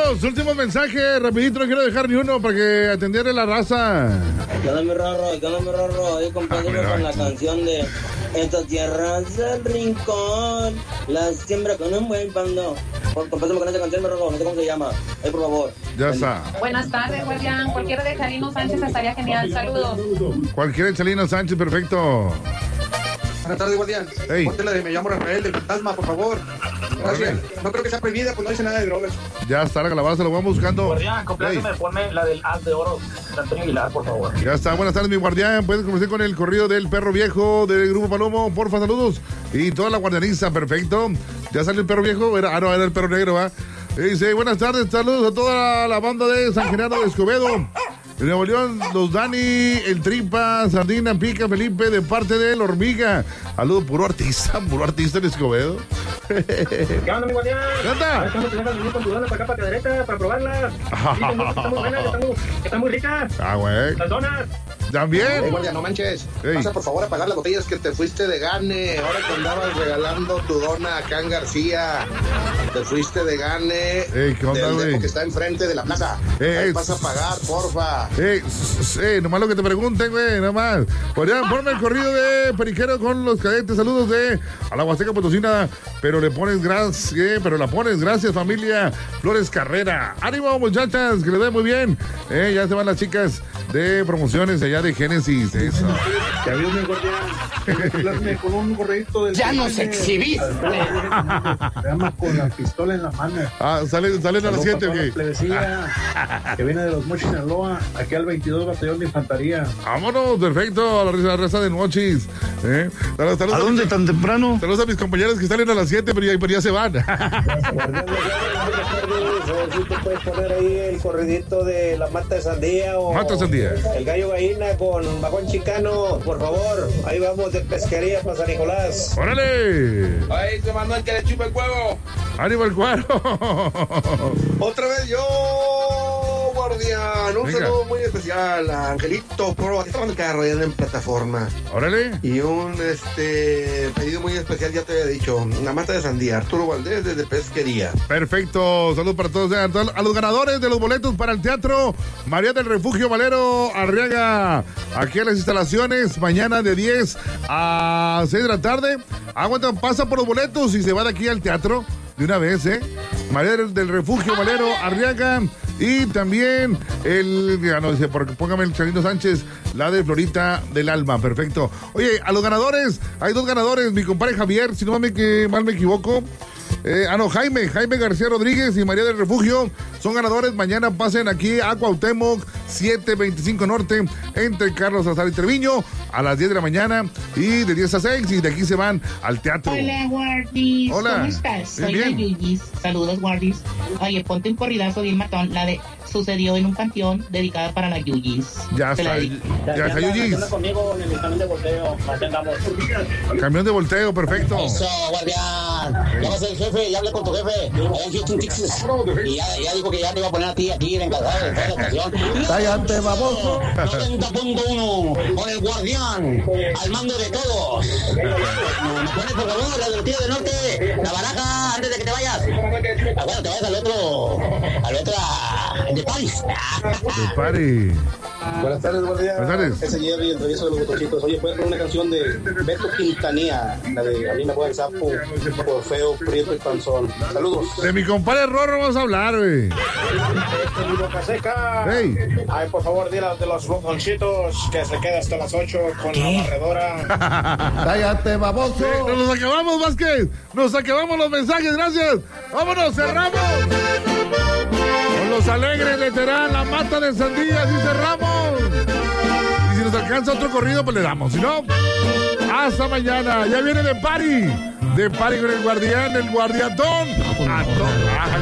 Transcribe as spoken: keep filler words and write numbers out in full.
Vámonos, último mensaje, rapidito, no quiero dejar ni uno para que atendiera la raza. ¿Qué onda, mi Rorro? ¿Qué onda, mi Rorro? Ahí complaciendo con la canción de Esta tierra del rincón, la siembra con un buen pando. Compláceme con esta canción, mi Rorro, no sé cómo se llama. Ahí, por favor. Ya está. Buenas tardes, guardián. Cualquiera de Chalino Sánchez estaría genial. Saludos. Cualquiera de Chalino Sánchez, perfecto. Buenas tardes, guardián. Hey. Ponte la de Me llamo Rafael del Fantasma, por favor. Gracias. No creo que sea prohibida, pues no dice nada de drogas. Ya está la calabaza, lo vamos buscando. Guardián, compláceme, Hey. ponme la del Haz de Oro de Antonio Aguilar, por favor. Ya está, buenas tardes, mi guardián. Puedes comenzar con el corrido del perro viejo del Grupo Palomo, porfa, saludos. Y toda la guardianiza, perfecto. Ya salió el perro viejo, era, ah, no, era el perro negro, ¿va? Y dice, buenas tardes, saludos a toda la banda de San Genaro de Escobedo. En Nuevo León, los Dani, el Tripa, Sardina, Pica, Felipe, de parte de la Hormiga. Saludos, puro artista, puro artista en Escobedo. ¿Qué onda, mi guardián? ¿Qué onda? Estamos teniendo venir con tu dona para acá, para Cadereta, para probarlas. Dicen que están muy buenas, que están muy, que están muy ricas. Ah, güey. Las donas. También. Hey, guardia, no manches. Hey. Pasa por favor a pagar las botellas que te fuiste de gane. Ahora que andabas regalando tu dona acá en García. Te fuiste de gane. Hey, ¿qué onda, del güey? depo que está enfrente de la plaza. Hey, Ahí hey, vas a pagar, porfa. Eh, eh, nomás lo que te pregunten, güey, nomás. Podrían ponerme el corrido de Periquero con los cadetes. Saludos de a la Huasteca Potosina. Pero le pones gracias, eh, pero la pones, gracias, familia Flores Carrera. Ánimo, muchachas, que le dé muy bien. Eh, ya se van las chicas de promociones allá de Génesis. Eso. Ya vio mi guardián. Con un corredito del. Ya nos exhibiste. Además con la pistola en la mano. Ah, ¿salen, salen a las siete o que qué? plebecía, que viene de los Mochis, Sinaloa, aquí al veintidós Batallón de Infantería. Vámonos, perfecto, a la, la raza de Mochis. Eh. Saludos, saludos ¿A dónde tan temprano? Saludos a mis compañeros que salen a las siete, pero ya, pero ya se van. Si tú puedes poner ahí el corridito de la mata de sandía o Mata de sandía. el gallo gallina con bajón chicano, por favor. Ahí vamos de pesquería para San Nicolás. ¡Órale! Ahí se mandó el que le chupa el huevo. ¡Ánimo el cuero! Otra vez yo, guardián. Un Venga. saludo muy especial a Angelito Pro, que estaba en el carro allá en plataforma. ¡Órale! Y un este pedido muy especial, ya te había dicho, una mata de sandía, Arturo Valdés desde Pesquería. Perfecto, salud para todos, a, todos- a los ganadores de los boletos para el teatro María del Refugio Valero Arriaga, aquí en las instalaciones, mañana de diez a seis de la tarde. Aguantan, pasa por los boletos y se va de aquí al teatro de una vez, ¿eh? María del, del Refugio Valero Arriaga y también el, ya no dice, porque póngame el Chalino Sánchez, la de Florita del Alma, perfecto. Oye, a los ganadores, hay dos ganadores, mi compadre Javier, si no me, que, mal me equivoco. Eh, ah, no, Jaime, Jaime García Rodríguez y María del Refugio son ganadores. Mañana pasen aquí a Cuauhtémoc, setecientos veinticinco Norte, entre Carlos Azar y Treviño, a las diez de la mañana y de diez a seis, y de aquí se van al teatro. Hola, Guardis. Hola. ¿Cómo estás? Bien, Soy la bien. Yuyis. Saludos, Guardis. Oye, ponte un corridazo bien matón, la de Sucedió en un panteón, dedicada para la Yuyis. Ya Te la está, dedico. ya está, Yuyis. conmigo en el camión de volteo. Atendamos. Camión de volteo, perfecto. Eso, guardián. Ya vas el jefe, ya hablé con tu jefe. Allá en Houston, Texas. Y ya, ya dijo que ya te iba a poner a ti aquí el encargado de toda la estación. Cállate, baboso. noventa punto uno con el guardián al mando de todos. Nos pones por favor la del tío del norte, la baraja antes de que te vayas. Ah, bueno, te vayas al otro, al otro de París. De party. Buenas tardes, guardián. Buenas tardes. Ese Jerry, el travieso de los botoncitos. Oye, ¿puedes poner una canción de Beto Quintanilla? La de A mí me juega el sapo, por feo, prieto y panzón. Saludos. De mi compadre Rorro vamos a hablar, güey. Este Boca Seca. Hey. Ay, por favor, dile de los botoncitos que se queda hasta las ocho con la barredora. Cállate, baboso. Nos los acabamos, Vázquez. Nos acabamos los mensajes, gracias. Vámonos, cerramos. Con los alegres de Terán, la mata de sandías y cerramos. Y si nos alcanza otro corrido, pues le damos. Si no, hasta mañana. Ya viene de party. De party con el guardián, el guardiatón. A to-